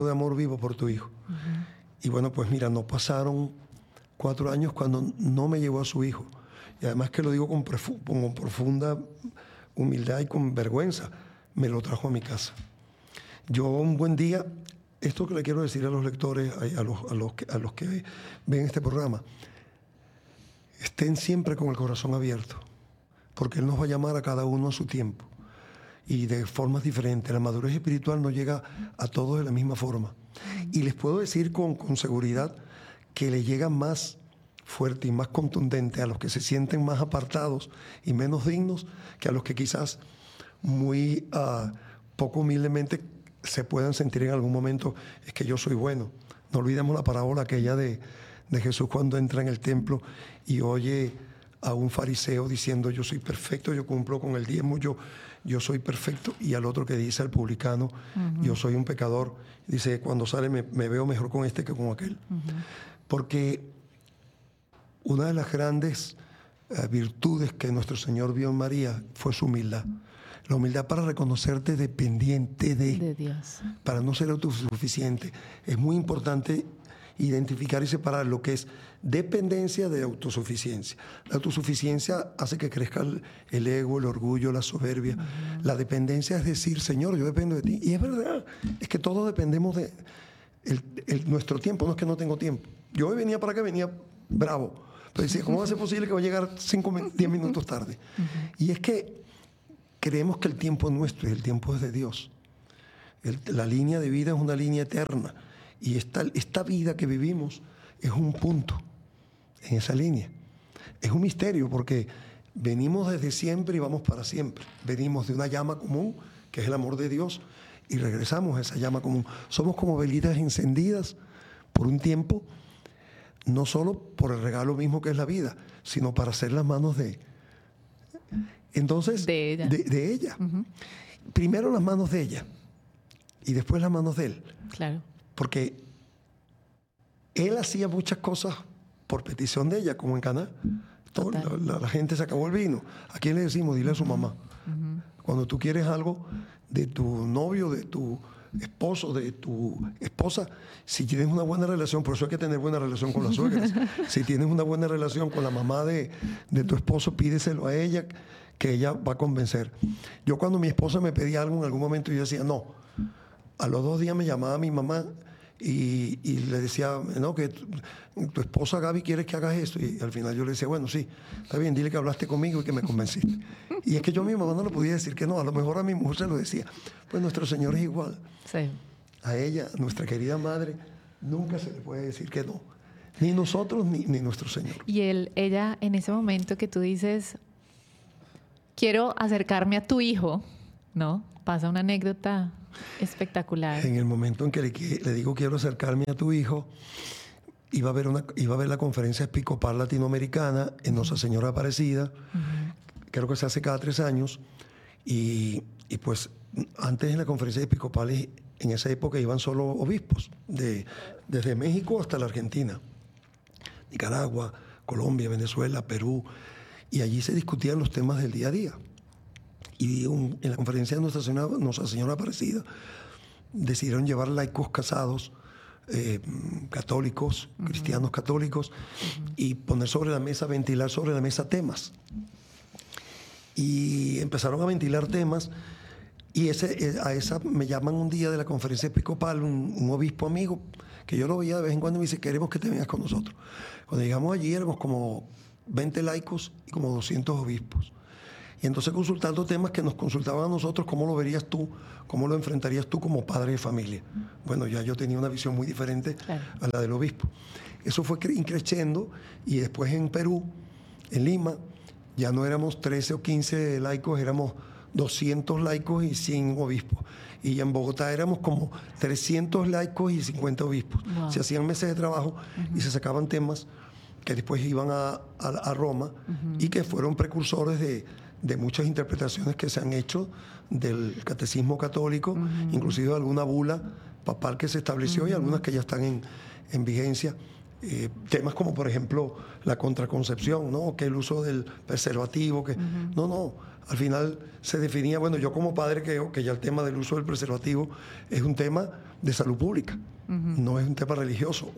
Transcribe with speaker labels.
Speaker 1: de amor vivo por tu hijo. Y bueno, pues mira, no pasaron 4 años cuando no me llevó a su hijo. Y además que lo digo con profunda humildad y con vergüenza, me lo trajo a mi casa. Yo un buen día, esto que le quiero decir a los lectores, a los que ven este programa, estén siempre con el corazón abierto, porque Él nos va a llamar a cada uno a su tiempo y de formas diferentes. La madurez espiritual no llega a todos de la misma forma. Y les puedo decir con seguridad que le llega más fuerte y más contundente a los que se sienten más apartados y menos dignos que a los que quizás muy poco humildemente se puedan sentir en algún momento, es que yo soy bueno. No olvidemos la parábola aquella de Jesús cuando entra en el templo y oye a un fariseo diciendo yo soy perfecto, yo cumplo con el diezmo, yo soy perfecto, y al otro que dice, al publicano, yo soy un pecador. Dice, cuando sale me veo mejor con este que con aquel. Porque una de las grandes virtudes que nuestro Señor vio en María fue su humildad. La humildad para reconocerte dependiente de Dios, para no ser autosuficiente. Es muy importante identificar y separar lo que es dependencia de autosuficiencia. La autosuficiencia hace que crezca el ego, el orgullo, la soberbia. La dependencia es decir, Señor, yo dependo de ti. Y es verdad, es que todos dependemos de nuestro tiempo. No es que no tengo tiempo. Yo hoy venía para acá, venía bravo. Pero decía, ¿cómo va a ser posible que va a llegar 10 minutos tarde? Y es que creemos que el tiempo es nuestro y el tiempo es de Dios. La línea de vida es una línea eterna. Y esta vida que vivimos es un punto en esa línea. Es un misterio porque venimos desde siempre y vamos para siempre. Venimos de una llama común, que es el amor de Dios, y regresamos a esa llama común. Somos como velitas encendidas por un tiempo, no solo por el regalo mismo que es la vida, sino para ser las manos de ella. De ella. Primero las manos de ella y después las manos de él.
Speaker 2: Claro.
Speaker 1: Porque él hacía muchas cosas por petición de ella, como en Caná. La gente se acabó el vino. ¿A quién le decimos? Dile a su mamá. Cuando tú quieres algo de tu novio, de tu esposo, de tu esposa, si tienes una buena relación, por eso hay que tener buena relación con las suegras. Si tienes una buena relación con la mamá de tu esposo, pídeselo a ella, que ella va a convencer. Yo cuando mi esposa me pedía algo en algún momento, yo decía, no. A los 2 días me llamaba mi mamá y le decía, no, que tu esposa Gaby quiere que hagas esto. Y al final yo le decía, bueno, sí, está bien, dile que hablaste conmigo y que me convenciste. Y es que yo a mi mamá no le podía decir que no, a lo mejor a mi mujer se lo decía. Pues nuestro Señor es igual.
Speaker 2: Sí.
Speaker 1: A ella, nuestra querida madre, nunca se le puede decir que no. Ni nosotros ni nuestro Señor.
Speaker 2: Y ella, en ese momento que tú dices, quiero acercarme a tu hijo, ¿no? Pasa una anécdota espectacular.
Speaker 1: En el momento en que le digo quiero acercarme a tu hijo, iba a ver la conferencia episcopal latinoamericana en Nuestra Señora Aparecida. Creo que se hace cada 3 años. Y pues antes en la conferencia episcopal, en esa época iban solo obispos, desde México hasta la Argentina, Nicaragua, Colombia, Venezuela, Perú. Y allí se discutían los temas del día a día. Y en la conferencia de Nuestra Señora Aparecida decidieron llevar laicos casados, católicos, cristianos católicos, y poner sobre la mesa, ventilar sobre la mesa temas. Y empezaron a ventilar temas, y a esa me llaman un día de la conferencia episcopal, un obispo amigo, que yo lo veía de vez en cuando, y me dice, queremos que te vengas con nosotros. Cuando llegamos allí éramos como 20 laicos y como 200 obispos. Y entonces consultando temas que nos consultaban a nosotros, ¿cómo lo verías tú? ¿Cómo lo enfrentarías tú como padre de familia? Bueno, ya yo tenía una visión muy diferente a la del obispo. Eso fue increciendo, y después en Perú, en Lima, ya no éramos 13 o 15 laicos, éramos 200 laicos y 100 obispos. Y en Bogotá éramos como 300 laicos y 50 obispos.
Speaker 2: Wow.
Speaker 1: Se hacían meses de trabajo y se sacaban temas que después iban a Roma y que fueron precursores de muchas interpretaciones que se han hecho del catecismo católico, inclusive alguna bula papal que se estableció y algunas que ya están en vigencia. Temas como, por ejemplo, la contraconcepción, ¿no? Que el uso del preservativo, que no, al final se definía, bueno, yo como padre creo que ya el tema del uso del preservativo es un tema de salud pública. No es un tema religioso.